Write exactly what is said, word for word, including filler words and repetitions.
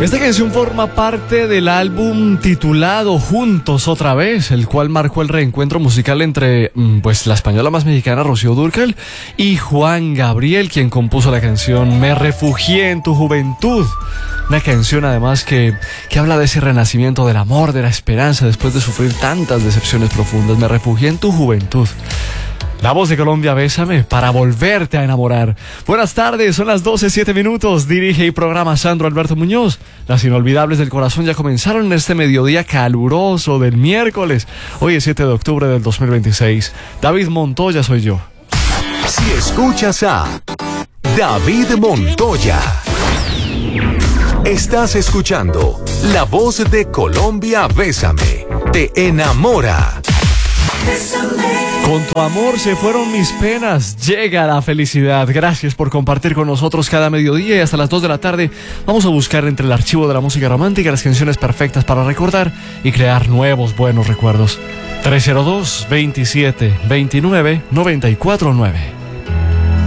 Esta canción forma parte del álbum titulado Juntos otra vez, el cual marcó el reencuentro musical entre pues la española más mexicana Rocío Dúrcal y Juan Gabriel, quien compuso la canción Me refugié en tu juventud. Una canción además que, que habla de ese renacimiento del amor, de la esperanza después de sufrir tantas decepciones profundas. Me refugié en tu juventud. La voz de Colombia, bésame para volverte a enamorar. Buenas tardes, son las doce, siete minutos. Dirige y programa Sandro Alberto Muñoz. Las inolvidables del corazón ya comenzaron en este mediodía caluroso del miércoles. Hoy es siete de octubre del dos mil veintiséis. David Montoya soy yo. Si escuchas a David Montoya, estás escuchando La Voz de Colombia, bésame, te enamora. Con tu amor se fueron mis penas, llega la felicidad. Gracias por compartir con nosotros cada mediodía y hasta las dos de la tarde vamos a buscar entre el archivo de la música romántica las canciones perfectas para recordar y crear nuevos buenos recuerdos. tres cero dos, veintisiete, veintinueve, noventa y cuatro nueve.